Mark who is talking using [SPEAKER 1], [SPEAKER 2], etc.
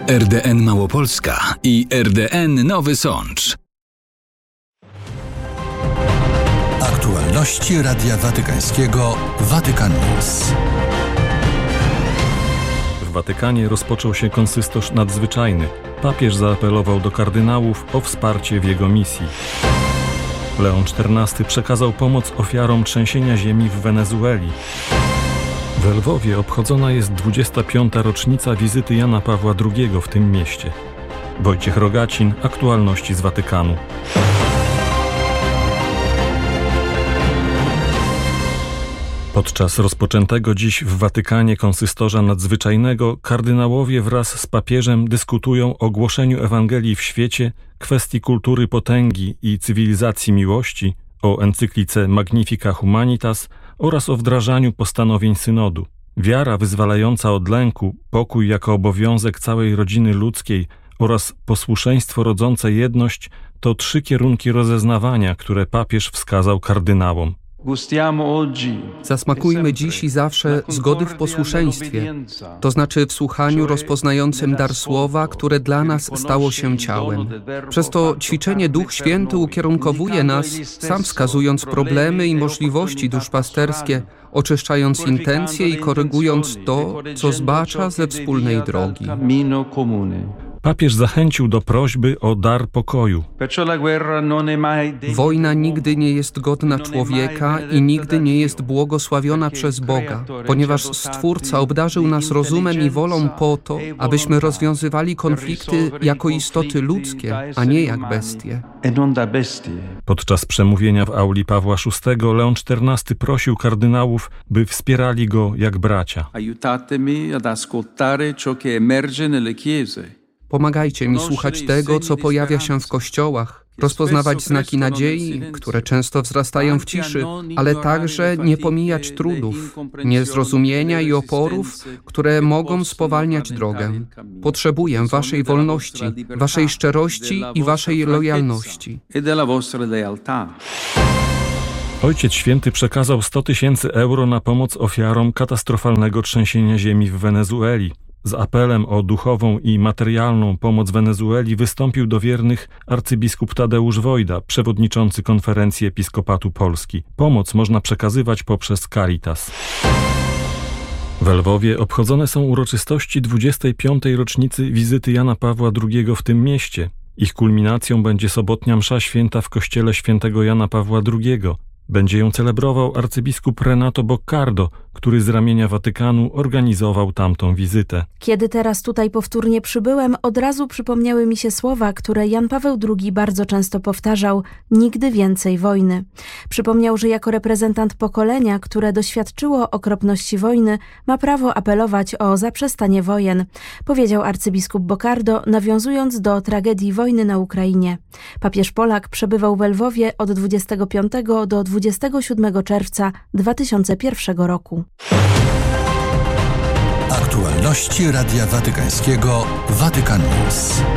[SPEAKER 1] RDN Małopolska i RDN Nowy Sącz.
[SPEAKER 2] Aktualności Radia Watykańskiego Vatican News.
[SPEAKER 3] W Watykanie rozpoczął się konsystosz nadzwyczajny. Papież zaapelował do kardynałów o wsparcie w jego misji. Leon XIV przekazał pomoc ofiarom trzęsienia ziemi w Wenezueli. W Lwowie obchodzona jest 25. rocznica wizyty Jana Pawła II w tym mieście. Wojciech Rogacin, aktualności z Watykanu. Podczas rozpoczętego dziś w Watykanie konsystorza nadzwyczajnego kardynałowie wraz z papieżem dyskutują o głoszeniu Ewangelii w świecie, kwestii kultury potęgi i cywilizacji miłości, o encyklice Magnifica Humanitas oraz o wdrażaniu postanowień synodu. Wiara wyzwalająca od lęku, pokój jako obowiązek całej rodziny ludzkiej oraz posłuszeństwo rodzące jedność to 3 kierunki rozeznawania, które papież wskazał kardynałom.
[SPEAKER 4] Zasmakujmy dziś i zawsze zgody w posłuszeństwie, to znaczy w słuchaniu rozpoznającym dar słowa, które dla nas stało się ciałem. Przez to ćwiczenie Duch Święty ukierunkowuje nas, sam wskazując problemy i możliwości duszpasterskie, oczyszczając intencje i korygując to, co zbacza ze wspólnej drogi.
[SPEAKER 3] Papież zachęcił do prośby o dar pokoju.
[SPEAKER 4] Wojna nigdy nie jest godna człowieka i nigdy nie jest błogosławiona przez Boga, ponieważ Stwórca obdarzył nas rozumem i wolą po to, abyśmy rozwiązywali konflikty jako istoty ludzkie, a nie jak bestie.
[SPEAKER 3] Podczas przemówienia w auli Pawła VI Leon XIV prosił kardynałów, by wspierali go jak bracia.
[SPEAKER 4] Pomagajcie mi słuchać tego, co pojawia się w kościołach, rozpoznawać znaki nadziei, które często wzrastają w ciszy, ale także nie pomijać trudów, niezrozumienia i oporów, które mogą spowalniać drogę. Potrzebuję waszej wolności, waszej szczerości i waszej lojalności.
[SPEAKER 3] Ojciec Święty przekazał 100 000 euro na pomoc ofiarom katastrofalnego trzęsienia ziemi w Wenezueli. Z apelem o duchową i materialną pomoc Wenezueli wystąpił do wiernych arcybiskup Tadeusz Wojda, przewodniczący Konferencji Episkopatu Polski. Pomoc można przekazywać poprzez Caritas. W Lwowie obchodzone są uroczystości 25. rocznicy wizyty Jana Pawła II w tym mieście. Ich kulminacją będzie sobotnia msza święta w kościele świętego Jana Pawła II. Będzie ją celebrował arcybiskup Renato Boccardo, który z ramienia Watykanu organizował tamtą wizytę.
[SPEAKER 5] Kiedy teraz tutaj powtórnie przybyłem, od razu przypomniały mi się słowa, które Jan Paweł II bardzo często powtarzał: nigdy więcej wojny. Przypomniał, że jako reprezentant pokolenia, które doświadczyło okropności wojny, ma prawo apelować o zaprzestanie wojen, powiedział arcybiskup Boccardo, nawiązując do tragedii wojny na Ukrainie. Papież Polak przebywał w Lwowie od 25 do 27 czerwca 2001 roku.
[SPEAKER 2] Aktualności Radia Watykańskiego Vatican News.